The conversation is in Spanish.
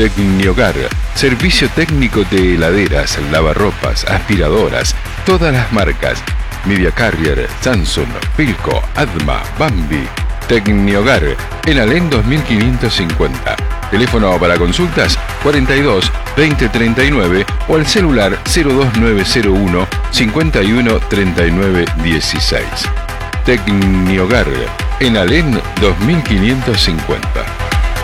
Tecnihogar, servicio técnico de heladeras, lavarropas, aspiradoras, todas las marcas. Media Carrier, Samsung, Philco, Adma, Bambi. Tecnihogar, en Alén 2550. Teléfono para consultas 42 20 39 o al celular 02901 51 39 16. Tecnihogar, en Alén 2550.